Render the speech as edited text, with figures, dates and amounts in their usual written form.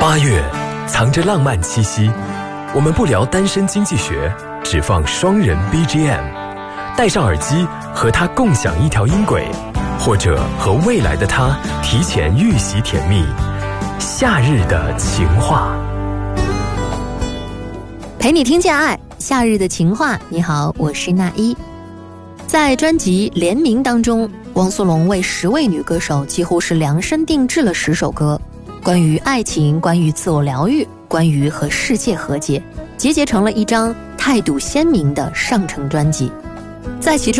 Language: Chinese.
8月藏着浪漫气息，我们不聊单身经济学，只放双人 BGM， 戴上耳机和他共享一条音轨，或者和未来的他提前预习甜蜜。夏日的情话， 陪你听见爱，夏日的情话。你好，我是那一。在专辑《联名》当中，汪苏泷为10位女歌手几乎是量身定制了10首歌，关于爱情，关于自我疗愈，关于和世界和解，集结成了一张态度鲜明的上乘专辑。在其中